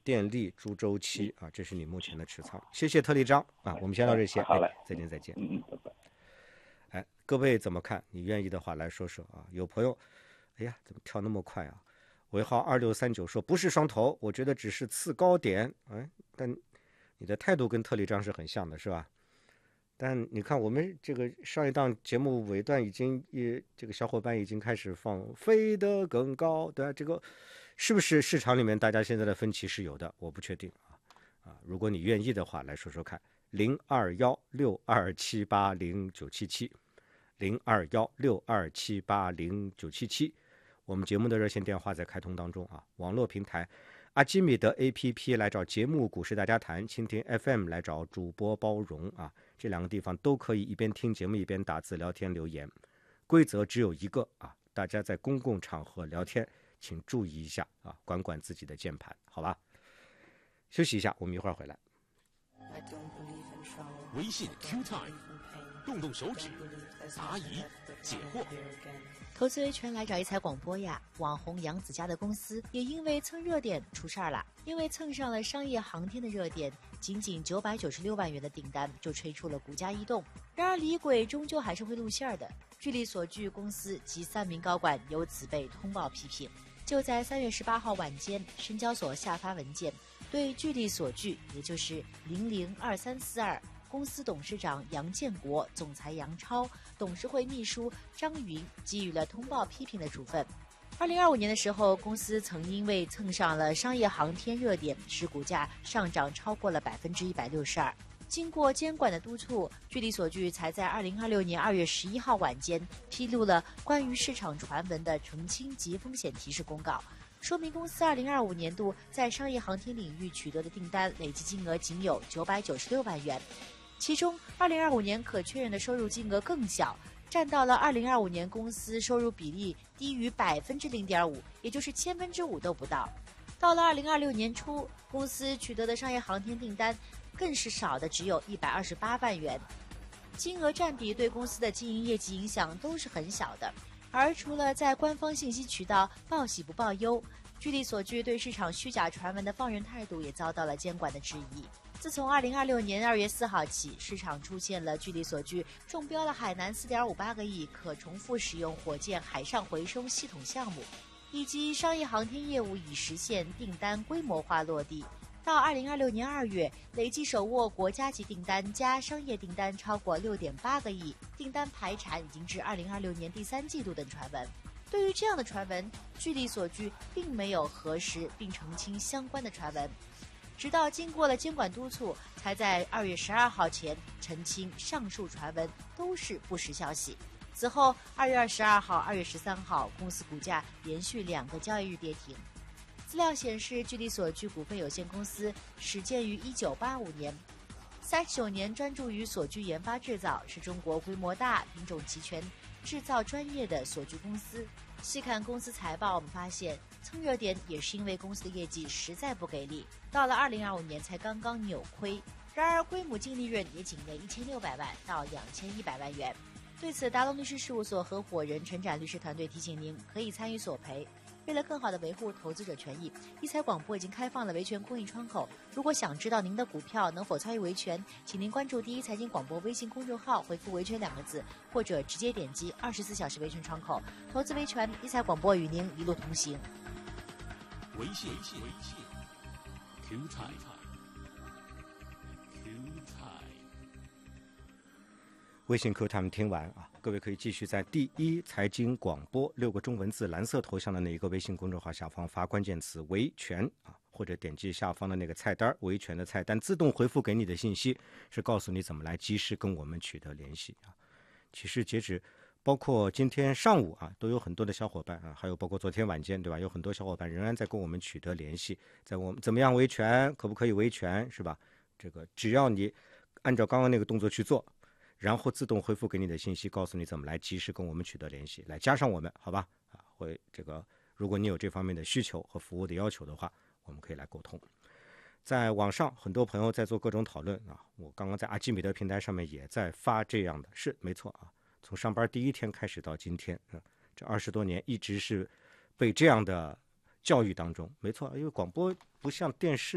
电力、猪周期啊，这是你目前的持仓。谢谢特立章啊，我们先到这些， 好嘞， 再见再见。 拜拜。 哎，各位怎么看？你愿意的话来说说啊。有朋友，哎呀，怎么跳那么快啊？尾号2639说不是双头，我觉得只是次高点。哎，但你的态度跟特立章是很像的，是吧？但你看，我们这个上一档节目尾段这个小伙伴已经开始放飞得更高，对吧？这个是不是市场里面大家现在的分歧是有的？我不确定啊。如果你愿意的话，来说说看，021-62780-977，021-62780-977。我们节目的热线电话在开通当中啊，网络平台阿基米德 APP 来找节目股市大家谈，蜻蜓 FM 来找主播包容啊，这两个地方都可以一边听节目一边打字聊天留言。规则只有一个啊，大家在公共场合聊天请注意一下啊，管管自己的键盘，好吧？休息一下，我们一会儿回来。 微信 Q Time， 动动手指，答疑解惑。 投资维权来找一财广播呀！网红杨子家的公司也因为蹭热点出事儿了，因为蹭上了商业航天的热点，仅996万元的订单就吹出了股价异动。然而李鬼终究还是会露馅的。据理所据，公司及3名高管由此被通报批评。就在3月18号晚间，深交所下发文件，对据理所据，也就是002342。公司董事长杨建国、总裁杨超、董事会秘书张云给予了通报批评的处分。2025年的时候，公司曾因为蹭上了商业航天热点，使股价上涨超过了162%。经过监管的督促，据理所据，才在2026年2月11号晚间披露了关于市场传闻的澄清及风险提示公告，说明公司2025年度在商业航天领域取得的订单累计金额仅有996万元。其中2025年可确认的收入金额更小，占到了2025年公司收入比例低于0.5%，也就是5%都不到。到了2026年初，公司取得的商业航天订单更是少的只有128万元，金额占比对公司的经营业绩影响都是很小的。而除了在官方信息渠道报喜不报忧，据理所据，对市场虚假传闻的放任态度也遭到了监管的质疑。自从2026年2月4号起，市场出现了据理所据中标了海南4.58个亿可重复使用火箭海上回收系统项目，以及商业航天业务已实现订单规模化落地。到2026年2月，累计手握国家级订单加商业订单超过6.8个亿，订单排产已经至2026年第3季度等传闻。对于这样的传闻，据理所据并没有核实并澄清相关的传闻。直到经过了监管督促，才在2月12号前澄清上述传闻都是不实消息。此后2月22号、2月13号，公司股价连续2个交易日跌停。资料显示，据理所据股份有限公司始建于1985年，39年专注于锁具研发制造，是中国规模大、品种齐全、制造专业的锁具公司。细看公司财报，我们发现蹭热点也是因为公司的业绩实在不给力，到了2025年才刚刚扭亏。然而归母净利润也仅为1600万到2100万元。对此，达龙律师事务所合伙人陈展律师团队提醒您，可以参与索赔。为了更好地维护投资者权益，一财广播已经开放了维权公益窗口。如果想知道您的股票能否参与维权，请您关注第一财经广播微信公众号，回复维权2个字，或者直接点击24小时维权窗口。投资维权，一财广播与您一路同行。 微信 Q Time。 微信 Q Time 听完啊，各位可以继续在第一财经广播6个中文字蓝色头像的那一个微信公众号下方发关键词维权啊，或者点击下方的那个菜单维权的菜单，自动回复给你的信息是告诉你怎么来及时跟我们取得联系啊。其实截止包括今天上午啊，都有很多的小伙伴啊，还有包括昨天晚间，对吧？有很多小伙伴仍然在跟我们取得联系，在我们怎么样维权，可不可以维权，是吧？这个只要你按照刚刚那个动作去做，然后自动回复给你的信息，告诉你怎么来及时跟我们取得联系，来加上我们，好吧？啊，会这个，如果你有这方面的需求和服务的要求的话，我们可以来沟通。在网上，很多朋友在做各种讨论啊，我刚刚在阿基米德平台上面也在发这样的，是没错啊。从上班第一天开始到今天，这20多年一直是被这样的教育当中，没错，因为广播不像电视。